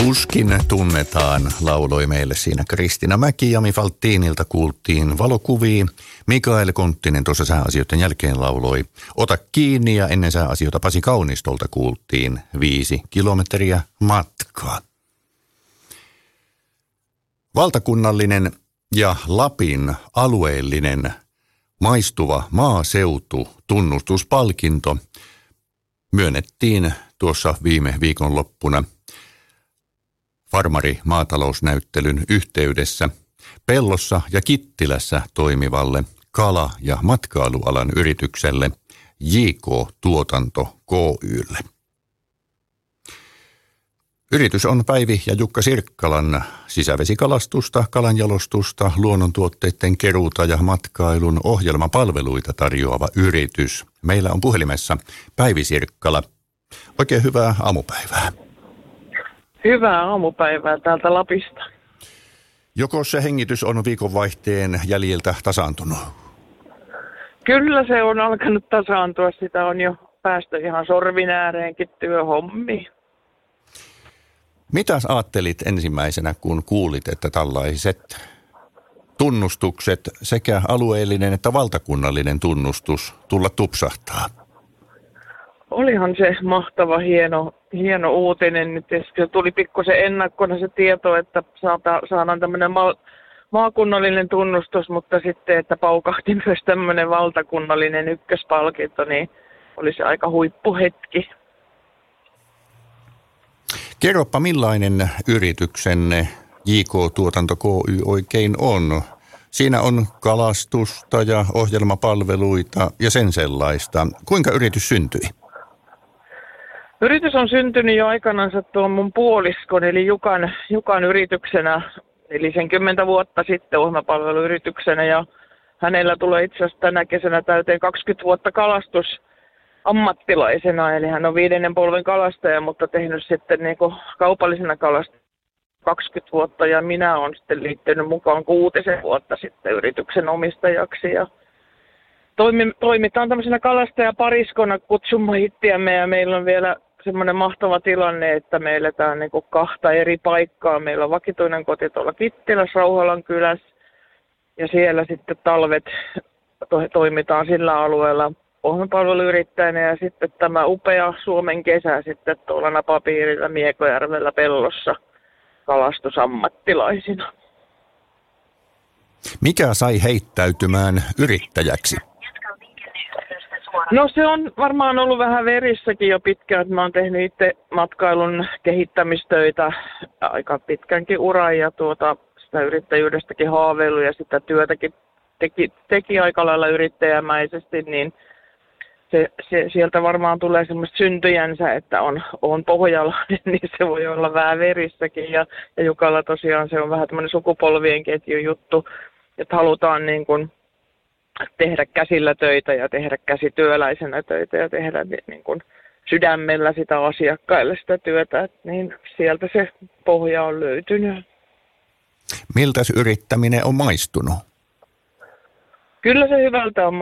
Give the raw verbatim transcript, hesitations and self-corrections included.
Tuskin tunnetaan, lauloi meille siinä Kristiina Mäki ja Mifalk Thiiniltä kuultiin valokuvia. Mikael Konttinen tuossa sääasioiden jälkeen lauloi Ota kiinni ja ennen sääasioita Pasi Kaunistolta kuultiin viisi kilometriä matkaa. Valtakunnallinen ja Lapin alueellinen maistuva maaseutu tunnustuspalkinto myönnettiin tuossa viime viikonloppuna farmari-maatalousnäyttelyn yhteydessä Pellossa ja Kittilässä toimivalle kala- ja matkailualan yritykselle J K-tuotanto Ky:lle. Yritys on Päivi ja Jukka Sirkkalan sisävesikalastusta, kalanjalostusta, luonnontuotteiden keruuta ja matkailun ohjelmapalveluita tarjoava yritys. Meillä on puhelimessa Päivi Sirkkala. Oikein hyvää aamupäivää. Hyvää aamupäivää täältä Lapista. Joko se hengitys on viikonvaihteen jäljiltä tasaantunut? Kyllä se on alkanut tasaantua. Sitä on jo päästy ihan sorvin ääreenkin työhommiin. Mitä ajattelit ensimmäisenä, kun kuulit, että tällaiset tunnustukset, sekä alueellinen että valtakunnallinen tunnustus, tulla tupsahtaa? Olihan se mahtava, hieno, hieno uutinen. Nyt tuli pikkusen ennakkona se tieto, että saata, saadaan tämmöinen ma- maakunnallinen tunnustus, mutta sitten, että paukahti myös tämmöinen valtakunnallinen ykköspalkinto, niin olisi aika huippuhetki. Kerropa, millainen yrityksenne J K-tuotanto Ky oikein on? Siinä on kalastusta ja ohjelmapalveluita ja sen sellaista. Kuinka yritys syntyi? Yritys on syntynyt jo aikanaan tuon mun puoliskon, eli Jukan, Jukan yrityksenä, eli sen kymmentä vuotta sitten ohjelmapalveluyrityksenä. Ja hänellä tulee itse asiassa tänä kesänä täyteen kaksikymmentä vuotta kalastus ammattilaisena, eli hän on viidennen polven kalastaja, mutta tehnyt sitten niin kuin kaupallisena kalastajana kaksikymmentä vuotta, ja minä olen sitten liittynyt mukaan kuutisen vuotta sitten yrityksen omistajaksi. Ja toimi, toimitaan tämmöisenä kalastajapariskona, kutsumme hittiämme, ja meillä on vielä semmoinen mahtava tilanne, että me eletään niin kuin kahta eri paikkaa. Meillä on vakituinen koti tuolla Kittilässä, Rauhalan kylässä, ja siellä sitten talvet to- toimitaan sillä alueella ohjelmapalveluyrittäjänä, ja sitten tämä upea Suomen kesä sitten tuolla Napapiirillä, Miekojärvellä, Pellossa kalastusammattilaisina. Mikä sai heittäytymään yrittäjäksi? No se on varmaan ollut vähän verissäkin jo pitkään, että mä oon tehnyt itse matkailun kehittämistöitä aika pitkänkin uran, ja tuota, sitä yrittäjyydestäkin haaveilu ja sitä työtäkin teki, teki aika lailla yrittäjämäisesti, niin Se, se, sieltä varmaan tulee semmoista syntyjänsä, että on, on pohjalainen, niin se voi olla vähän verissäkin. Ja, ja Jukalla tosiaan se on vähän tämmöinen sukupolvien ketju juttu, että halutaan niin kuin tehdä käsillä töitä ja tehdä käsityöläisenä töitä ja tehdä niin kuin sydämellä sitä asiakkaille sitä työtä. Et niin sieltä se pohja on löytynyt. Miltä yrittäminen on maistunut? Kyllä se hyvältä on